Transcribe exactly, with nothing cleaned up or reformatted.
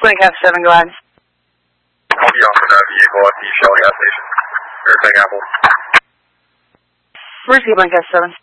Blinkcast seven, go ahead. I'll be off in that vehicle at the Shell gas station. Or Big Apple. Where's the Blinkcast seven?